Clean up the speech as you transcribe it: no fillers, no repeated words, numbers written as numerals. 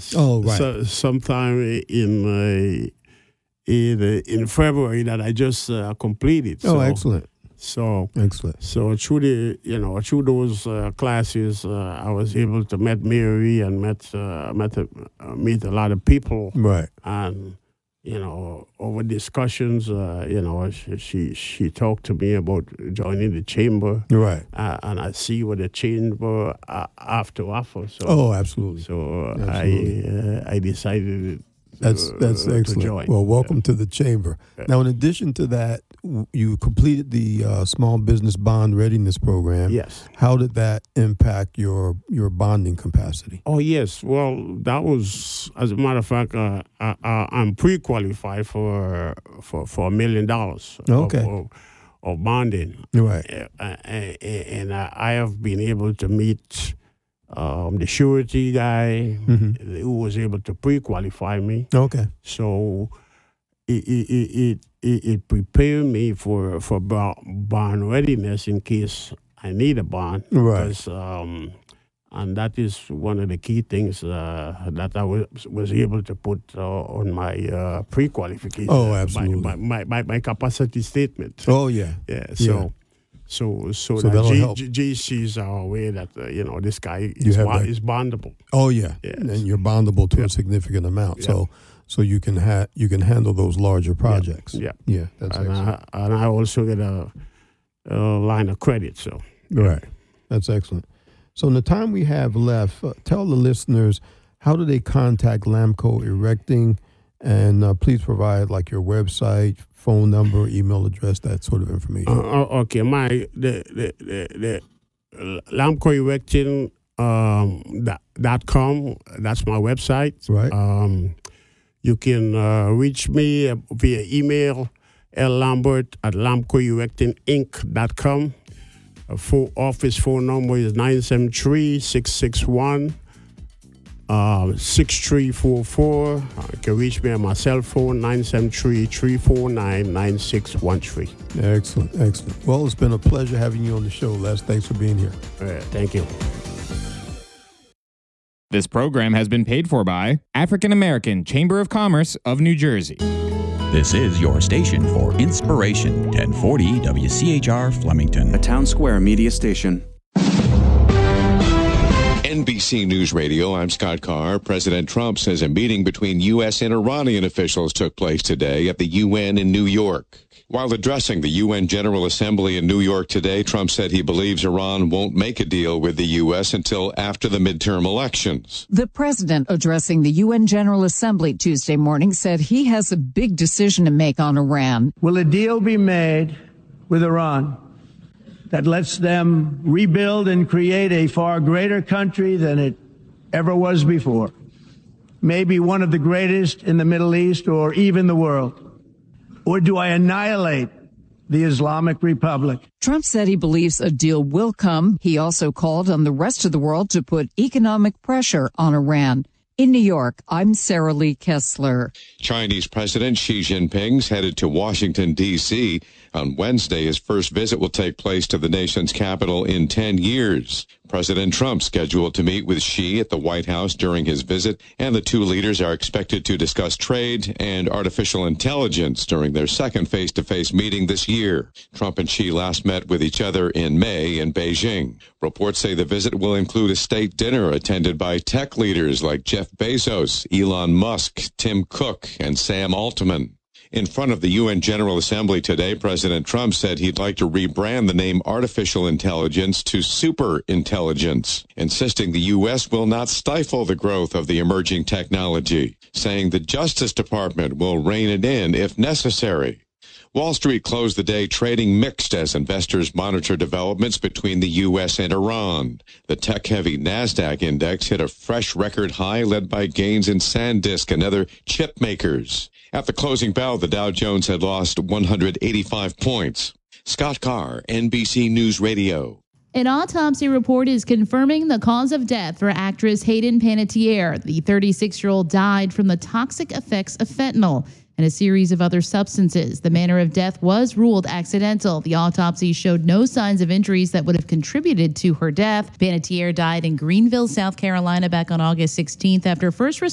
Yes. Oh, right. So sometime in February that I just completed. Oh, excellent. So Excellent. So through those classes, I was able to meet Mary and meet a lot of people. Right. And over discussions, she talked to me about joining the chamber. Right. And I see what the chamber have to offer. So Oh, absolutely. So Absolutely. I decided. That's excellent. To join. Well, welcome to the chamber. Now, in addition to that, you completed the Small Business Bond Readiness Program. Yes. How did that impact your bonding capacity? Oh, yes. Well, that was, as a matter of fact, I'm pre-qualified for $1 million. Okay. Of bonding. Right. And I have been able to meet the surety guy who was able to pre-qualify me. Okay. So it prepared me for bond readiness in case I need a bond. Right. Because, and that is one of the key things that I was able to put on my pre-qualification. Oh, absolutely. My capacity statement. Oh, yeah. Yeah. So that'll help. GCs are aware that this guy is bondable. Oh, yeah. Yes. And you're bondable to a significant amount. Yeah. So you can handle those larger projects. Yeah. Yeah. That's excellent. And I also get a line of credit. So right. That's excellent. So in the time we have left, tell the listeners, how do they contact Lamco Erecting? And please provide like your website, phone number, email address, that sort of information. Okay, the Lamco Erecting .com. That's my website. Right. You can reach me via email, llambert@lamcoerectinginc.com. Office phone number is 973-661. 6344. You can reach me on my cell phone, 973-349-9613. Excellent. Well, it's been a pleasure having you on the show, Les. Thanks for being here. Thank you. This program has been paid for by African American Chamber of Commerce of New Jersey. This is your station for inspiration, 1040 WCHR Flemington, a Town Square media station. NBC News Radio, I'm Scott Carr. President Trump says a meeting between U.S. and Iranian officials took place today at the UN in New York. While addressing the UN General Assembly in New York today, Trump said he believes Iran won't make a deal with the U.S. until after the midterm elections. The president addressing the UN General Assembly Tuesday morning said he has a big decision to make on Iran. Will a deal be made with Iran that lets them rebuild and create a far greater country than it ever was before? Maybe one of the greatest in the Middle East or even the world? Or do I annihilate the Islamic Republic? Trump said he believes a deal will come. He also called on the rest of the world to put economic pressure on Iran. In New York, I'm Sarah Lee Kessler. Chinese President Xi Jinping's headed to Washington, D.C. On Wednesday, his first visit will take place to the nation's capital in 10 years. President Trump scheduled to meet with Xi at the White House during his visit, and the two leaders are expected to discuss trade and artificial intelligence during their second face-to-face meeting this year. Trump and Xi last met with each other in May in Beijing. Reports say the visit will include a state dinner attended by tech leaders like Jeff Bezos, Elon Musk, Tim Cook, and Sam Altman. In front of the UN General Assembly today, President Trump said he'd like to rebrand the name artificial intelligence to super intelligence, insisting the U.S. will not stifle the growth of the emerging technology, saying the Justice Department will rein it in if necessary. Wall Street closed the day trading mixed as investors monitor developments between the U.S. and Iran. The tech-heavy NASDAQ index hit a fresh record high led by gains in SanDisk and other chip makers. At the closing bell, the Dow Jones had lost 185 points. Scott Carr, NBC News Radio. An autopsy report is confirming the cause of death for actress Hayden Panettiere. The 36-year-old died from the toxic effects of fentanyl and a series of other substances. The manner of death was ruled accidental. The autopsy showed no signs of injuries that would have contributed to her death. Panettiere died in Greenville, South Carolina back on August 16th after first